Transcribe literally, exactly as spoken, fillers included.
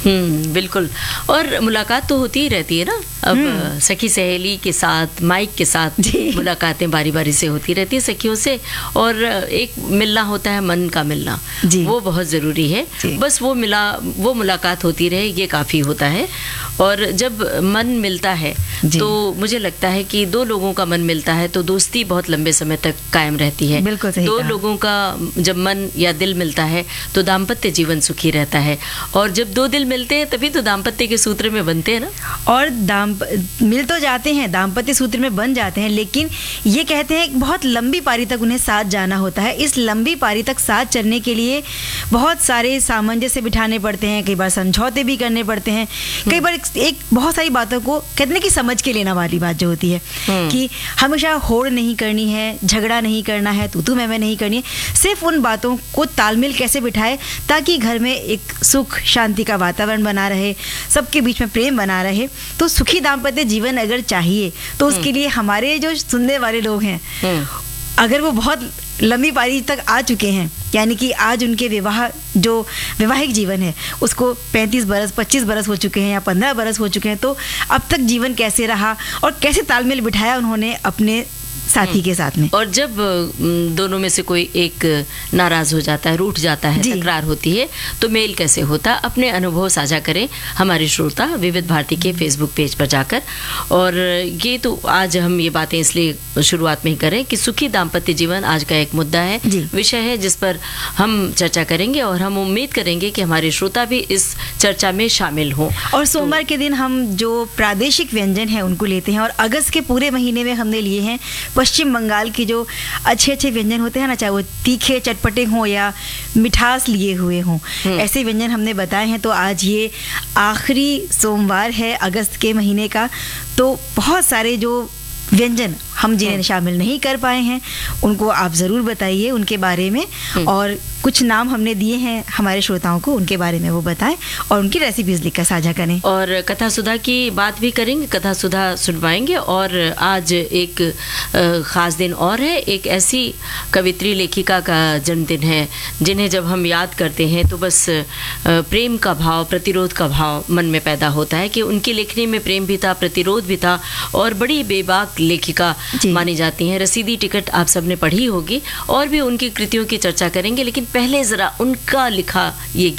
हम्म, बिल्कुल। और मुलाकात तो होती ही रहती है ना, अब सखी सहेली के साथ, माइक के साथ मुलाकातें बारी बारी से होती रहती है सखियों से, और एक मिलना होता है, मन का मिलना, वो बहुत ज़रूरी है। बस वो मिला वो मुलाकात होती रहे, ये काफ़ी होता है। और जब मन मिलता है तो मुझे लगता है कि दो लोगों का मन मिलता है तो दोस्ती बहुत लंबे समय तक कायम रहती है। बिल्कुल सही दो कहा। लोगों का जब मन या दिल मिलता है तो दाम्पत्य जीवन सुखी रहता है, और जब दो दिल मिलते हैं तभी तो दाम्पत्य के सूत्र में बनते हैं ना। और दाम मिल तो जाते हैं, दाम्पत्य सूत्र में बन जाते हैं, लेकिन ये कहते हैं बहुत लंबी पारी तक उन्हें साथ जाना होता है। इस लंबी पारी तक साथ चलने के लिए बहुत सारे सामंजस्य बिठाने पड़ते हैं, कई बार समझौते भी करने पड़ते हैं, कई बार एक, एक बहुत सारी बातों को कहते हैं कि समझ के लेना वाली बात जो होती है कि हमेशा होड़ नहीं करनी है, झगड़ा नहीं करना है, तू तू मैं मैं नहीं करनी है। सिर्फ उन बातों को तालमेल कैसे बिठाए ताकि घर में एक सुख शांति का वातावरण बना रहे, सबके बीच में प्रेम बना रहे। तो सुखी दाम्पत्य जीवन अगर चाहिए तो उसके लिए हमारे जो सुनने वाले लोग हैं, अगर वो बहुत लंबी पारी तक आ चुके हैं, यानी कि आज उनके विवाह जो वैवाहिक जीवन है उसको पैंतीस बरस पच्चीस बरस हो चुके हैं या पंद्रह बरस हो चुके हैं, तो अब तक जीवन कैसे रहा और कैसे तालमेल बिठाया उन्होंने अपने साथी के साथ में। और जब दोनों में से कोई एक नाराज हो जाता है, रूठ जाता है, तकरार होती है, तो मेल कैसे होता, अपने अनुभव साझा करें हमारे श्रोता विविध भारती के फेसबुक पेज पर जाकर। और ये तो आज हम ये बातें इसलिए शुरुआत में ही करें कि सुखी दाम्पत्य जीवन आज का एक मुद्दा है, विषय है जिस पर हम चर्चा करेंगे, और हम उम्मीद करेंगे कि हमारे श्रोता भी इस चर्चा में शामिल हों। और सोमवार तो, के दिन हम जो प्रादेशिक व्यंजन है उनको लेते हैं, और अगस्त के पूरे महीने में हमने लिए हैं पश्चिम बंगाल की जो अच्छे अच्छे व्यंजन होते हैं ना, चाहे वो तीखे चटपटे हों या मिठास लिए हुए हों, ऐसे व्यंजन हमने बताए हैं। तो आज ये आखिरी सोमवार है अगस्त के महीने का, तो बहुत सारे जो व्यंजन हम जिन्हें शामिल नहीं कर पाए हैं उनको आप ज़रूर बताइए उनके बारे में, और कुछ नाम हमने दिए हैं हमारे श्रोताओं को, उनके बारे में वो बताएं और उनकी रेसिपीज लिखकर साझा करें। और कथा सुधा की बात भी करेंगे, कथा सुधा सुनवाएंगे। और आज एक ख़ास दिन और है, एक ऐसी कवित्री लेखिका का जन्मदिन है जिन्हें जब हम याद करते हैं तो बस प्रेम का भाव, प्रतिरोध का भाव मन में पैदा होता है कि उनकी लेखनी में प्रेम भी था, प्रतिरोध भी था, और बड़ी बेबाक लेखिका मानी जाती हैं। रसीदी टिकट आप सबने पढ़ी होगी, और भी उनकी कृतियों की चर्चा करेंगे, लेकिन पहले ज़रा उनका लिखा ये